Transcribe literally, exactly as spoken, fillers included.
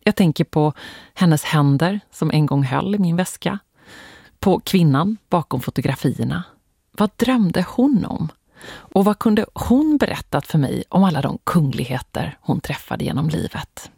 Jag tänker på hennes händer som en gång höll i min väska. På kvinnan bakom fotografierna. Vad drömde hon om? Och vad kunde hon berättat för mig om alla de kungligheter hon träffade genom livet?